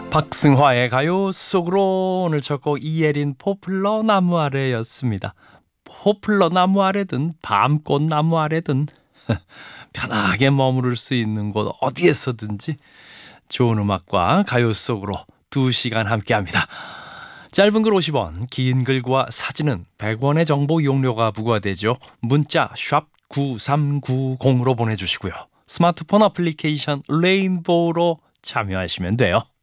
박승화의 가요 속으로 오늘 첫 곡 이예린 포플러 나무 아래였습니다. 포플러 나무 아래든 밤꽃 나무 아래든 편하게 머무를 수 있는 곳 어디에서든지 좋은 음악과 가요 속으로 2시간 함께합니다. 짧은 글 50원, 긴 글과 사진은 100원의 정보 이용료가 부과되죠. 문자 샵 9390으로 보내주시고요. 스마트폰 어플리케이션 레인보우로 참여하시면 돼요.